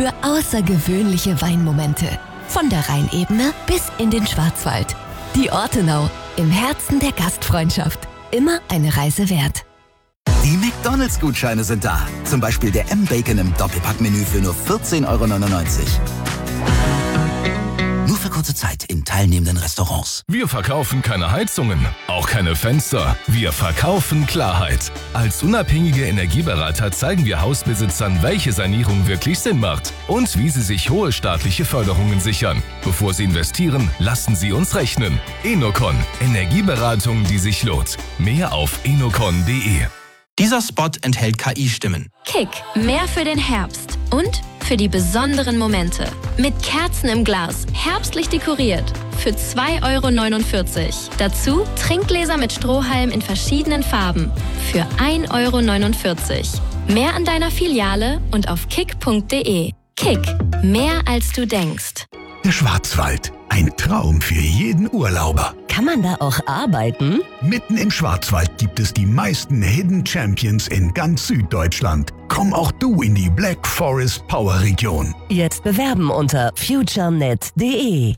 für außergewöhnliche Weinmomente. Von der Rheinebene bis in den Schwarzwald. Die Ortenau, im Herzen der Gastfreundschaft. Immer eine Reise wert. Die McDonalds-Gutscheine sind da. Zum Beispiel der M-Bacon im Doppelpackmenü für nur 14,99 €. Nur für kurze Zeit in teilnehmenden Restaurants. Wir verkaufen keine Heizungen, auch keine Fenster. Wir verkaufen Klarheit. Als unabhängige Energieberater zeigen wir Hausbesitzern, welche Sanierung wirklich Sinn macht und wie sie sich hohe staatliche Förderungen sichern. Bevor sie investieren, lassen sie uns rechnen. Enocon. Energieberatung, die sich lohnt. Mehr auf enocon.de. Dieser Spot enthält KI-Stimmen. Kick, mehr für den Herbst und für die besonderen Momente. Mit Kerzen im Glas, herbstlich dekoriert. Für 2,49 €. Dazu Trinkgläser mit Strohhalm in verschiedenen Farben. Für 1,49 €. Mehr an deiner Filiale und auf kick.de. Kick, mehr als du denkst. Der Schwarzwald, ein Traum für jeden Urlauber. Kann man da auch arbeiten? Mitten im Schwarzwald gibt es die meisten Hidden Champions in ganz Süddeutschland. Komm auch du in die Black Forest Power Region. Jetzt bewerben unter futurenet.de.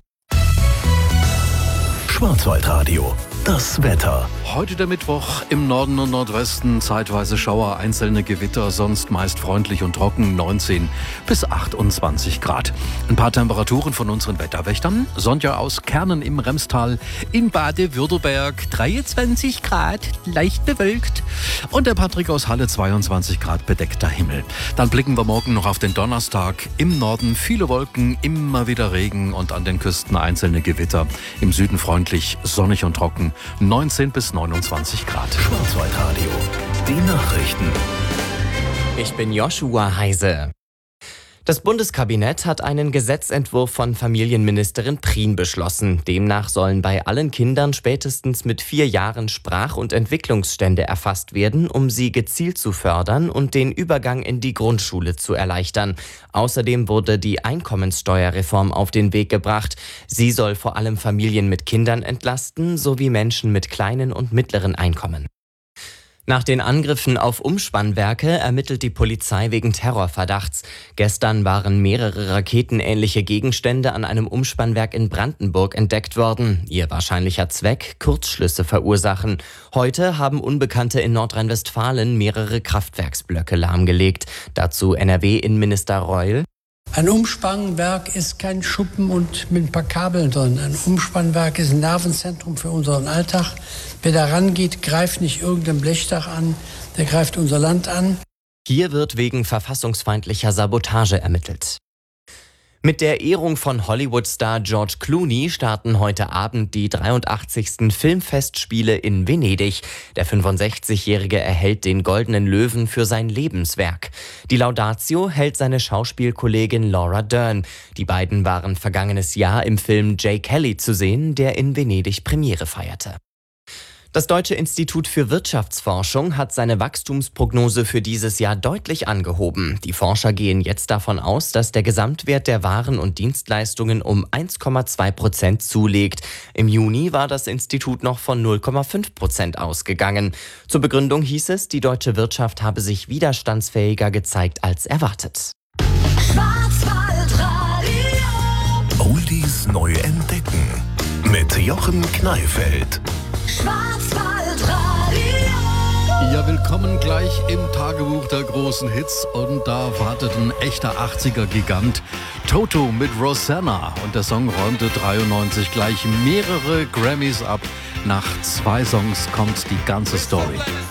Schwarzwaldradio, das Wetter. Heute der Mittwoch, im Norden und Nordwesten zeitweise Schauer, einzelne Gewitter, sonst meist freundlich und trocken, 19 bis 28 Grad. Ein paar Temperaturen von unseren Wetterwächtern. Sonja aus Kernen im Remstal, in Baden-Württemberg 23 Grad, leicht bewölkt. Und der Patrick aus Halle, 22 Grad, bedeckter Himmel. Dann blicken wir morgen noch auf den Donnerstag. Im Norden viele Wolken, immer wieder Regen und an den Küsten einzelne Gewitter. Im Süden freundlich, sonnig und trocken, 19 bis 29 Grad. Schwarzwaldradio, die Nachrichten. Ich bin Joshua Heise. Das Bundeskabinett hat einen Gesetzentwurf von Familienministerin Prien beschlossen. Demnach sollen bei allen Kindern spätestens mit 4 Jahren Sprach- und Entwicklungsstände erfasst werden, um sie gezielt zu fördern und den Übergang in die Grundschule zu erleichtern. Außerdem wurde die Einkommenssteuerreform auf den Weg gebracht. Sie soll vor allem Familien mit Kindern entlasten, sowie Menschen mit kleinen und mittleren Einkommen. Nach den Angriffen auf Umspannwerke ermittelt die Polizei wegen Terrorverdachts. Gestern waren mehrere raketenähnliche Gegenstände an einem Umspannwerk in Brandenburg entdeckt worden. Ihr wahrscheinlicher Zweck: Kurzschlüsse verursachen. Heute haben Unbekannte in Nordrhein-Westfalen mehrere Kraftwerksblöcke lahmgelegt. Dazu NRW-Innenminister Reul. Ein Umspannwerk ist kein Schuppen und mit ein paar Kabeln, sondern ein Umspannwerk ist ein Nervenzentrum für unseren Alltag. Wer da rangeht, greift nicht irgendein Blechdach an, der greift unser Land an. Hier wird wegen verfassungsfeindlicher Sabotage ermittelt. Mit der Ehrung von Hollywood-Star George Clooney starten heute Abend die 83. Filmfestspiele in Venedig. Der 65-Jährige erhält den Goldenen Löwen für sein Lebenswerk. Die Laudatio hält seine Schauspielkollegin Laura Dern. Die beiden waren vergangenes Jahr im Film J. Kelly zu sehen, der in Venedig Premiere feierte. Das Deutsche Institut für Wirtschaftsforschung hat seine Wachstumsprognose für dieses Jahr deutlich angehoben. Die Forscher gehen jetzt davon aus, dass der Gesamtwert der Waren und Dienstleistungen um 1,2% zulegt. Im Juni war das Institut noch von 0,5% ausgegangen. Zur Begründung hieß es, die deutsche Wirtschaft habe sich widerstandsfähiger gezeigt als erwartet. Oldies neu entdecken mit Jochen Kneifeld. Ja, willkommen gleich im Tagebuch der großen Hits. Und da wartet ein echter 80er-Gigant. Toto mit Rosanna. Und der Song räumte 93 gleich mehrere Grammys ab. Nach 2 Songs kommt die ganze Story.